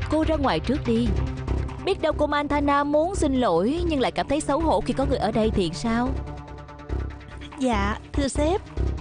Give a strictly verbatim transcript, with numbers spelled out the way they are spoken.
Cô ra ngoài trước đi. Biết đâu cô Montana muốn xin lỗi nhưng lại cảm thấy xấu hổ khi có người ở đây thì sao? Dạ thưa sếp.